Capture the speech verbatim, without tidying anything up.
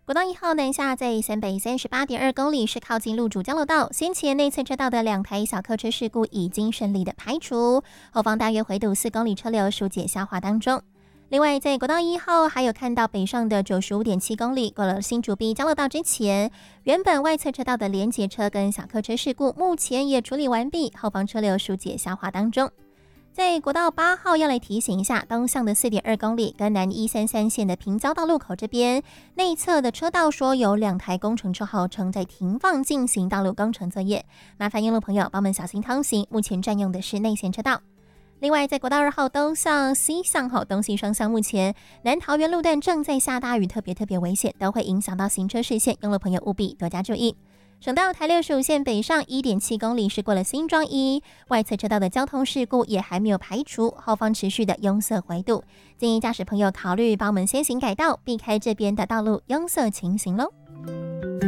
国道一号南下在三百三十八点二公里，是靠近路主交流道，先前内侧车道的两台小客车事故已经顺利的排除，后方大约回堵四公里车流疏解消化当中。另外，在国道一号还有看到北上的九十五点七公里，过了新竹滨交流道之前，原本外侧车道的连结车跟小客车事故，目前也处理完毕，后方车流疏解消化当中。在国道八号要来提醒一下，东向的 四点二公里跟南一三三线的平交道路口这边内侧的车道说有两台工程车号正在停放进行道路工程作业，麻烦用路朋友帮们小心通行，目前占用的是内线车道。另外，在国道二号东向西向后东西双向，目前南桃园路段正在下大雨，特别特别危险，都会影响到行车视线，用路朋友务必多加注意。省道台六十五线北上 一点七公里是过了新庄一，外侧车道的交通事故也还没有排除，后方持续的拥塞回堵，建议驾驶朋友考虑帮我们先行改道，避开这边的道路拥塞情形咯。